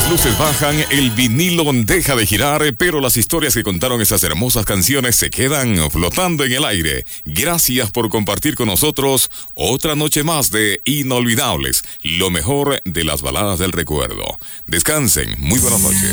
Las luces bajan, el vinilo deja de girar, pero las historias que contaron esas hermosas canciones se quedan flotando en el aire. Gracias por compartir con nosotros otra noche más de Inolvidables, lo mejor de las baladas del recuerdo. Descansen, muy buenas noches.